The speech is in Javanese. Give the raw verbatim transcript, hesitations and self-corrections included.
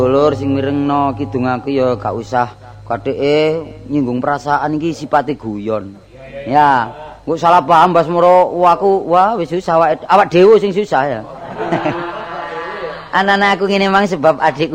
Dulur sing mirengno kidung aku ya gak usah katheke nyinggung perasaan iki sipate guyon. Ya, kok salah paham Mbah Moro aku wah wis susah awak awak dhewe sing susah ya. Anane aku ngene mang sebab adikku